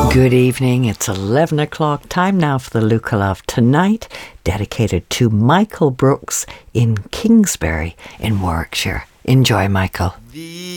Good evening. It's 11 o'clock. Time now for the Luca Love Tonight, dedicated to Michael Brooks in Kingsbury in Warwickshire. Enjoy, Michael. The